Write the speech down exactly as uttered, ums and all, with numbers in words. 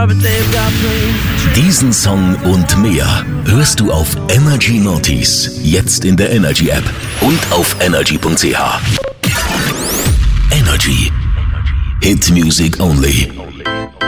Diesen Song und mehr hörst du auf Energy Northeast, jetzt in der Energy App und auf energy punkt c h. Energy. Hit Music Only.